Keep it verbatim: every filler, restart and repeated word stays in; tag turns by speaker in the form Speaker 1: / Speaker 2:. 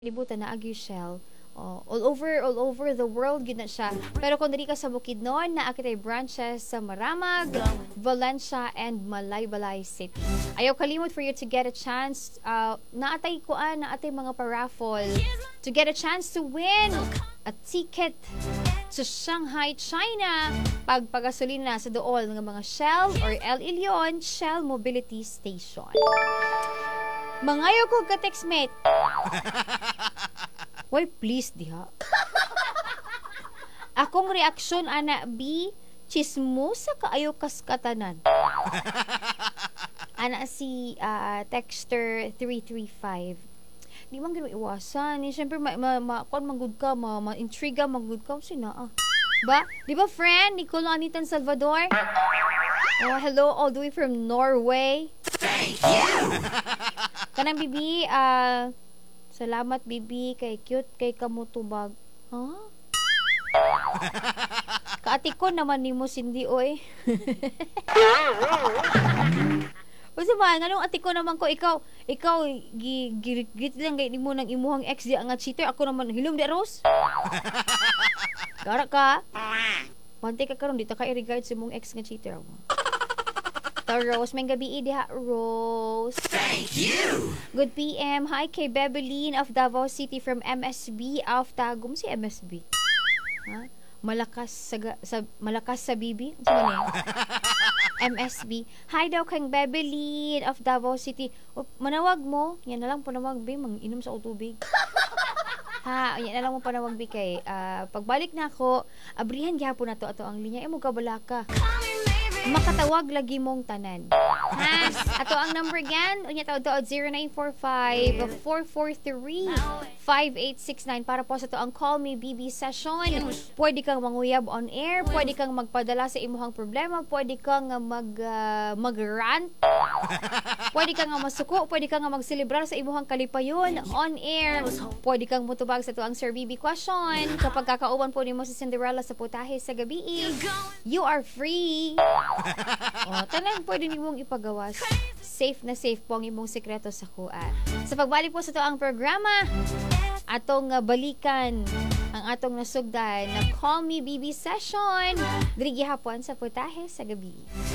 Speaker 1: libutan na agi shell. Oh, all over all over the world gid na siya. Pero kung diri ka sa Bukidnon, naa kitay branches sa Maramag, Valencia and Malaybalay City. Ayaw kalimot for you to get a chance. Uh, naatay kuan, naatay mga paraffol to get a chance to win a ticket to Shanghai, China. Pagpagasolina sa dool ng mga Shell or El Elyon Shell Mobility Station. Mangayo ko ka textmate. Why please diha. Akong reaksyon ana B, chismosa kaayo kas katanan. Ana si uh, Texter three three five. Di man gino iwasan. Eh, syempre ma, ma, ma kon manggod ka, ma, ma intriga manggod ka sina ah. Ba? Di ba friend Nicolo Anitan Salvador? Oh, hello all the way from Norway.
Speaker 2: Thank you.
Speaker 1: Kanang bibi, ah uh, salamat bibi kay cute kay kamutubag. Ha? Huh? Kaati ko naman nimo sindi oy. Usa ba nganong ati ko naman ko ikaw ikaw gi git lang kay nimo nang imuhang ex di nga cheater ako naman hilom di Rose. Gara ka. Pante ka karon dito ka i-regard sa imong ex nga cheater ako. Rose, may gabi diha, Rose.
Speaker 2: Thank you.
Speaker 1: Good P M. Hi kay Bebelin of Davao City from M S B of Tagum. Si M S B. Ha? Malakas sa, sa malakas sa bibi. Ano man M S B. Hi daw kay Bebelin of Davao City. O, manawag mo. Yan na lang panawag bi, mang inom sa tubig. Ha, yan na lang mo panawag bi kay uh, pagbalik na ako, abrihan gyapon na to ato ang linya. Imo ka balaka. Makatawag lagi mong tanan. Ha? Ato ang number gan, unya tawag to zero nine four five, four four three, five eight six nine para po sa to ang Call Me B B session. Pwede kang manguyab on air, pwede kang magpadala sa imuhang problema, pwede kang mag uh, mag-rant, pwede kang masuko, pwede kang magselebrar sa imuhang kalipayon on air, pwede kang mutubag sa to ang Sir B B question. Kapag kakauban po nimo si Cinderella sa putahe sa gabi, you are free. Oh, tanan pwede nimong ipagawas. Safe na safe po ang imong sekreto sa kuha. Sa pagbalik po sa to ang programa, atong uh, balikan ang atong nasugdan na Call Me B B session diri gihapon sa putahe sa gabi.